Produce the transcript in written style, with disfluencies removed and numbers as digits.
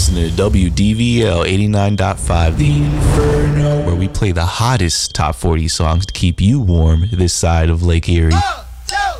listening to WDVL 89.5, The Inferno, where we play the hottest top 40 songs to keep you warm this side of Lake Erie.